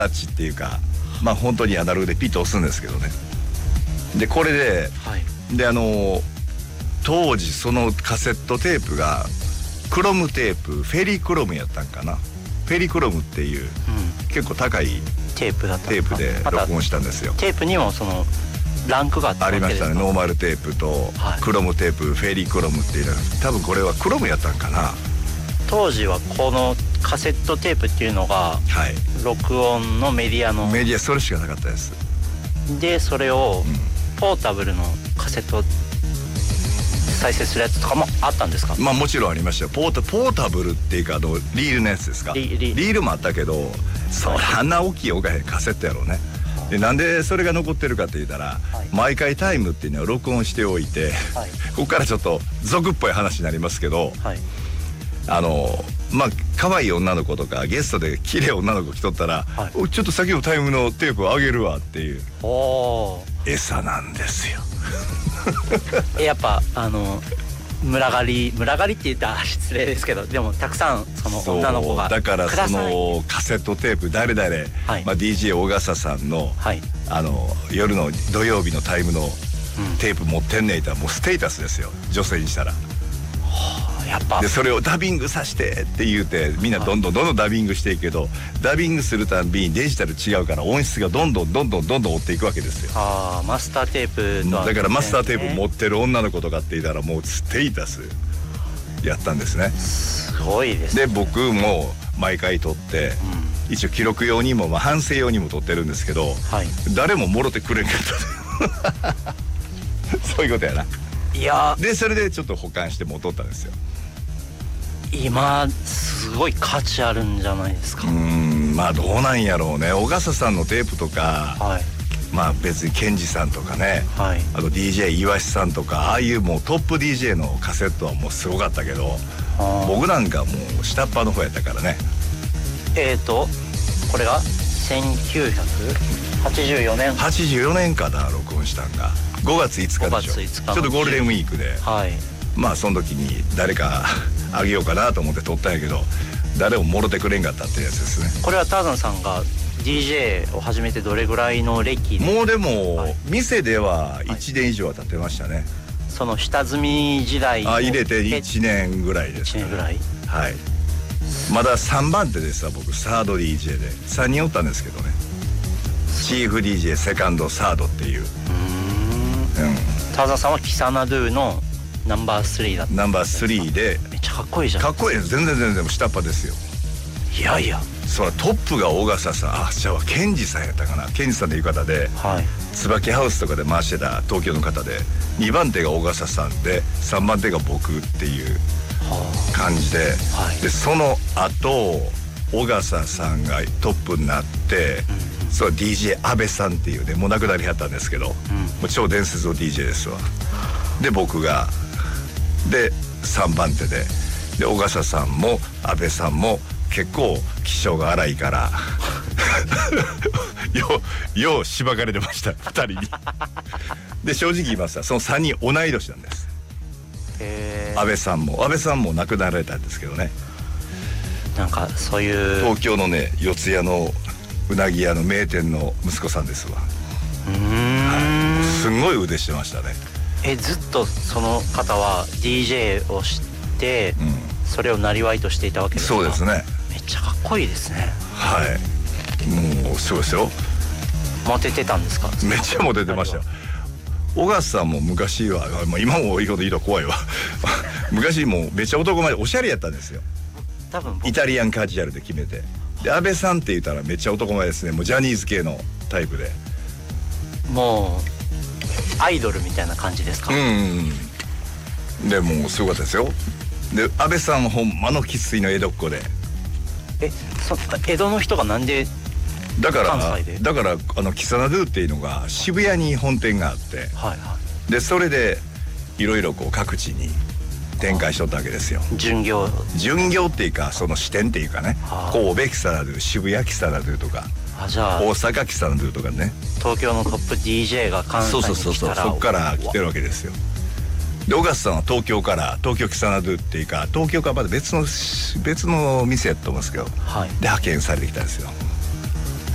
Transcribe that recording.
タッチっていうか、まあ本当にアナログでピッと押すんですけどね。でこれで、 はい、 で当時そのカセットテープがクロムテープ、フェリクロムやったんかな。フェリクロムっていう、結構高いテープだったテープで録音したんですよ。 テープにもそのランクがあったわけですか？ ありましたね。ノーマルテープとクロムテープ、フェリクロムっていうのは多分これはクロムやったんかな。 当時はこのカセットテープっていうのが、 はい、 録音のメディアそれしかなかったです。 でそれをポータブルのカセット再生するやつとかもあったんですか？ まあもちろんありましたよ。ポータブルっていうかリールのやつですか。リールもあったけど、そんな大きいカセットやろうね。でなんでそれが残ってるかって言ったら、毎回タイムっていうのを録音しておいて、ここからちょっと俗っぽい話になりますけど、まあ可愛い女の子とかゲストで綺麗女の子来とったら、ちょっと先のタイムのテープをあげるわっていう餌なんですよ。 やっぱ群がりって言ったら失礼ですけど、でもたくさんその女の子がだからそのカセットテープ誰々、まあ、DJ 小笠さんの、夜の土曜日のタイムのテープ持ってんねえ言ったらもうステータスですよ、女性にしたら。 やっぱでそれをダビングさせてって言うてみんなどんどんダビングしていくけど、ダビングするたびにデジタル違うから音質がどんどん追っていくわけですよ。 マスターテープとは、 だからマスターテープ持ってる女の子とかって言ったらもうステータスやったんですね。 すごいですね。 で僕も毎回撮って、一応記録用にも、まあ、反省用にも撮ってるんですけど、誰ももろてくれんかったそういうことやな。 いやでそれでちょっと保管して戻ったんですよ。 今すごい価値あるんじゃないですか。 まあどうなんやろうね。小笠さんのテープとか、まあ別にケンジさんとかね、あと DJ 岩井さんとか、ああいうもうトップ DJ のカセットはもうすごかったけど、僕なんかもう下っ端の方やったからね。 これが1984年 84年かな、録音したんが5月5日でしょ。ちょっとゴールデンウィークで、まあその時に誰かあげようかなと思って撮ったんやけど、誰ももろてくれんかったっていうやつですね。 これはターザンさんが DJ を始めてどれぐらいの歴で？ もうでも、店では1年以上は経ってましたね。 その下積み時代入れて1年ぐらいですかね。1年ぐらい。はい。まだ3番手ですわ。僕サード DJ で3人おったんですけどね。チーフ DJ、セカンド、サードっていう。 ターザンさんはキサナドゥのナンバー3だった。 ナンバー3でめっちゃかっこいいじゃん。 かっこいいです。全然下っ端ですよ。 いやいや、 そらトップが小笠さん、じゃあケンジさんやったかな。ケンジさんという方で、椿ハウスとかで回してた東京の方で、2番手が小笠さんで3番手が僕っていう感じで、でその後小笠さんがトップになって、それ DJ 安倍さんっていうね、もう亡くなりはったんですけど、もう超伝説の DJ ですわ。で僕がで3番手で小笠さんも安倍さんも結構気性が荒いからようしばかれてました、2人にで正直言いますとその3人同い年なんです。安倍さんも亡くなられたんですけどね。 なんかそういう東京のね、四谷のうなぎ屋の名店の息子さんですわ。すんごい腕してましたね。 ずっとその方は DJ をして、それをなりわいとしていたわけですか？ そうですね。 めっちゃかっこいいですね。 はい、もうそうですよ。 モテてたんですか？ めっちゃモテてましたよ。小笠さんも昔は、今もいいこと言うと怖いわ昔もめっちゃ男前でおしゃれやったんですよ。 多分イタリアンカジュアルで決めて。で安倍さんって言ったらめっちゃ男前ですね。もうジャニーズ系のタイプで、 もうアイドルみたいな感じですか？ でもうすごかったですよ。で安倍さんはほんまの生粋の江戸っ子で、 江戸の人がなんでだから関西で？ だからキサナドゥっていうのが渋谷に本店があって、でそれでいろいろこう各地に展開しとったわけですよ。巡業っていうか、その支店っていうかね、神戸キサナドゥ、渋谷キサナドゥとか、 じゃあ大阪キサナドゥとかね、 東京のトップ DJ が関西に来たら、 そっから来てるわけですよ。で小笠さんは東京キサナドゥっていうか、東京からまだ別の店やと思うんですけど、で派遣されてきたんですよ。